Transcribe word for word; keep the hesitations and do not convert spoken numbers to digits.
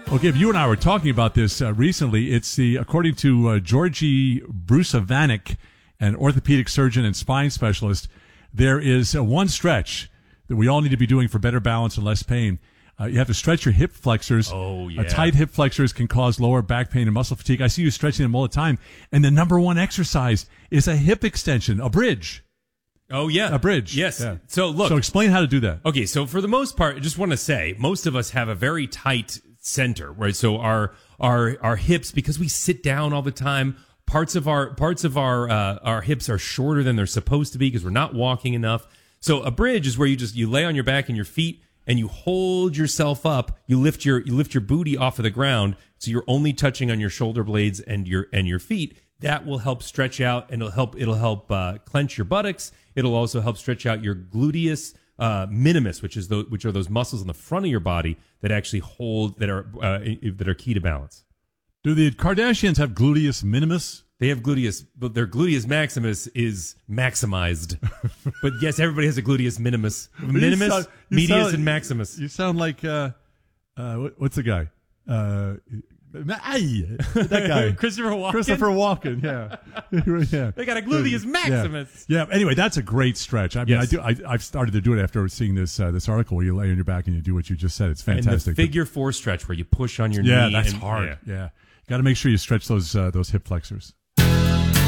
Okay, if you and I were talking about this uh, recently, it's the according to uh, Georgie Brusavanek, an orthopedic surgeon and spine specialist, there is uh, one stretch that we all need to be doing for better balance and less pain. Uh, you have to stretch your hip flexors. Oh, yeah. Uh, tight hip flexors can cause lower back pain and muscle fatigue. I see you stretching them all the time. And the number one exercise is a hip extension, a bridge. Oh, yeah. A bridge. Yes. Yeah. So, look. So explain how to do that. Okay, so for the most part, I just want to say, most of us have a very tight center, right? So our our our hips, because we sit down all the time, parts of our parts of our uh, our hips are shorter than they're supposed to be because we're not walking enough. So a bridge is where you just you lay on your back and your feet and you hold yourself up. You lift your you lift your booty off of the ground, so you're only touching on your shoulder blades and your and your feet. That will help stretch out, and it'll help it'll help uh, clench your buttocks. It'll also help stretch out your gluteus uh, minimus, which is the, which are those muscles on the front of your body that actually hold that are uh, that are key to balance. Do the Kardashians have gluteus minimus? They have gluteus, but their gluteus maximus is maximized. But yes, everybody has a gluteus minimus, minimus, sound, medius, sound, and maximus. You sound like uh, uh, what, what's the guy? Uh, Ay, that guy, Christopher Walken. Christopher Walken, yeah, yeah. They got a gluteus maximus. Yeah. yeah. Anyway, that's a great stretch. I mean, Yes. I do. I, I've started to do it after seeing this uh, this article where you lay on your back and you do what you just said. It's fantastic. And the figure four stretch where you push on your yeah, knee. that's and, hard. Yeah. Yeah, got to make sure you stretch those uh, those hip flexors.